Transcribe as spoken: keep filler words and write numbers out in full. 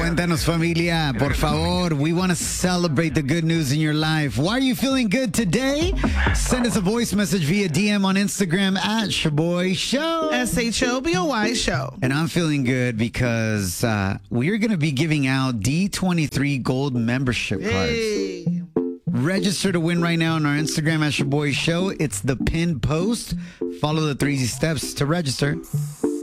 Cuéntanos, familia, por favor. We want to celebrate the good news in your life. Why are you feeling good today? Send us a voice message via D M on Instagram at Shaboy Show. S H O B O Y Show. And I'm feeling good because uh, we're going to be giving out D twenty-three Gold membership cards. Hey. Register to win right now on our Instagram at Shaboy Show. It's the pinned post. Follow the three easy steps to register.